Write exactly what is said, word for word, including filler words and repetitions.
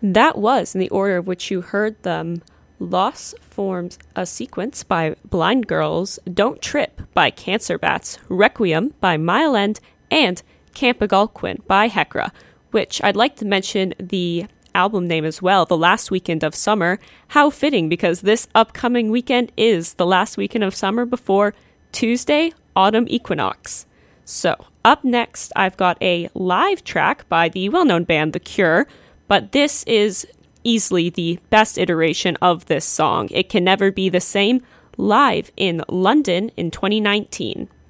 That was, in the order of which you heard them, Loss Forms a Sequence by Blind Girls, Don't Trip by Cancer Bats, Requiem by Mile End, and Camp Algonquin by Hekra, which I'd like to mention the album name as well, The Last Weekend of Summer. How fitting, because this upcoming weekend is the last weekend of summer before Tuesday, autumn equinox. So, up next, I've got a live track by the well-known band The Cure, but this is easily the best iteration of this song. It can never be the same, live in London in twenty nineteen.